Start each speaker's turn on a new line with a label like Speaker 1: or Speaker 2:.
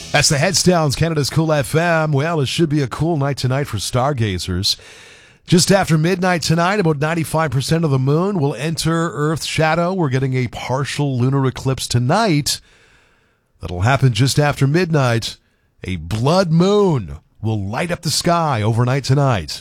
Speaker 1: That's the Headstones, Canada's Cool FM. Well, it should be a cool night tonight for stargazers. Just after midnight tonight, about 95% of the moon will enter Earth's shadow. We're getting a partial lunar eclipse tonight. That'll happen just after midnight. A blood moon will light up the sky overnight tonight.